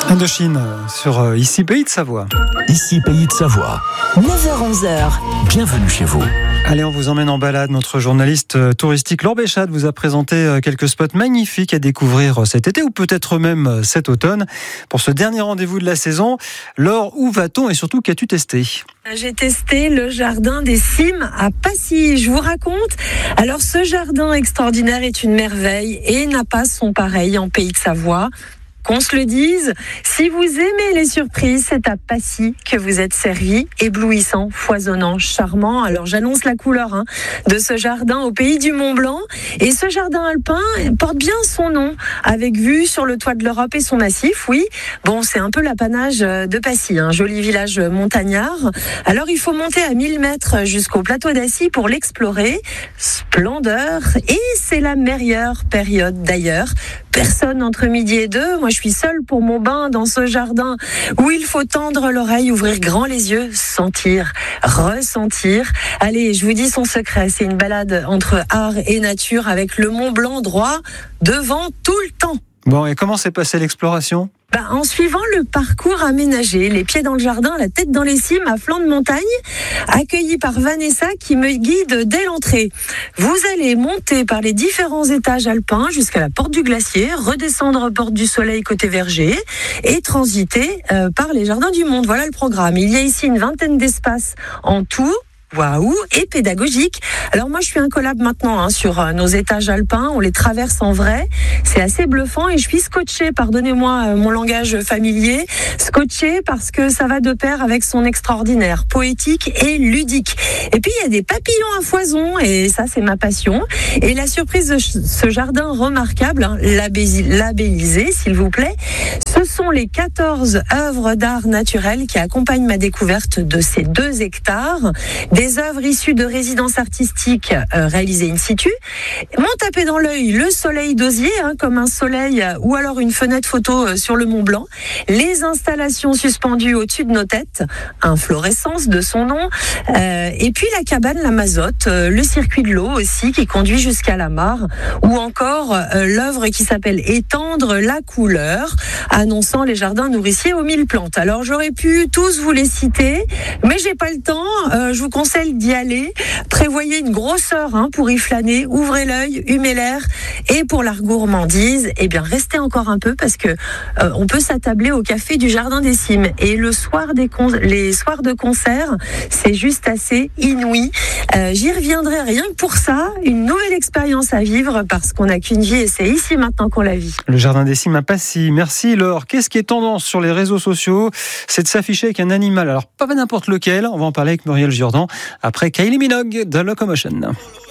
Indochine sur Ici Pays de Savoie. Ici Pays de Savoie. 9h-11h. Bienvenue chez vous. Allez, on vous emmène en balade. Notre journaliste touristique Laure Béchat vous a présenté quelques spots magnifiques à découvrir cet été ou peut-être même cet automne. Pour ce dernier rendez-vous de la saison, Laure, où va-t-on et surtout qu'as-tu testé ? J'ai testé le jardin des Cimes à Passy. Je vous raconte. Alors, ce jardin extraordinaire est une merveille et n'a pas son pareil en Pays de Savoie. Qu'on se le dise, si vous aimez les surprises, c'est à Passy que vous êtes servi, éblouissant, foisonnant, charmant. Alors j'annonce la couleur de ce jardin au pays du Mont Blanc. Et ce jardin alpin porte bien son nom, avec vue sur le toit de l'Europe et son massif, oui. Bon, c'est un peu l'apanage de Passy, un joli village montagnard. Alors il faut monter à 1000 mètres jusqu'au plateau d'Assy pour l'explorer. Splendeur, et c'est la meilleure période d'ailleurs. Personne entre midi et 2. Moi, je suis seule pour mon bain dans ce jardin où il faut tendre l'oreille, ouvrir grand les yeux, sentir, ressentir. Allez, je vous dis son secret. C'est une balade entre art et nature avec le Mont Blanc droit devant tout le temps. Bon, et comment s'est passée l'exploration ? En suivant le parcours aménagé, les pieds dans le jardin, la tête dans les cimes, à flanc de montagne, accueilli par Vanessa qui me guide dès l'entrée. Vous allez monter par les différents étages alpins jusqu'à la porte du glacier, redescendre porte du Soleil côté Verger et transiter par les jardins du monde. Voilà le programme. Il y a ici une vingtaine d'espaces en tout. Waouh, et pédagogique. Alors moi je suis un collab maintenant sur nos étages alpins, on les traverse en vrai, c'est assez bluffant et je suis scotchée, pardonnez-moi mon langage familier, scotchée parce que ça va de pair avec son extraordinaire, poétique et ludique. Et puis il y a des papillons à foison et ça c'est ma passion. Et la surprise de ce jardin remarquable, labellisé s'il vous plaît, ce sont les 14 œuvres d'art naturel qui accompagnent ma découverte de ces 2 hectares. Des œuvres issues de résidences artistiques réalisées in situ m'ont tapé dans l'œil le soleil d'osier, comme un soleil ou alors une fenêtre photo sur le Mont Blanc, les installations suspendues au-dessus de nos têtes, inflorescence de son nom, et puis la cabane, la mazotte, le circuit de l'eau aussi qui conduit jusqu'à la mare, ou encore l'œuvre qui s'appelle Étendre la couleur, annonçant les jardins nourriciers aux 1000 plantes. Alors j'aurais pu tous vous les citer, mais j'ai pas le temps, je vous conseille d'y aller, prévoyez une grosse heure pour y flâner, ouvrez l'œil, humez l'air, et pour la gourmandise, restez encore un peu parce que on peut s'attabler au café du Jardin des Cimes et le soir les soirs de concert, c'est juste assez inouï. J'y reviendrai rien que pour ça, une nouvelle expérience à vivre parce qu'on n'a qu'une vie et c'est ici maintenant qu'on la vit. Le Jardin des Cimes à Passy. Merci Laure. Qu'est-ce qui est tendance sur les réseaux sociaux ? C'est de s'afficher avec un animal. Alors pas n'importe lequel, on va en parler avec Muriel Jourdan après Kylie Minogue de Locomotion.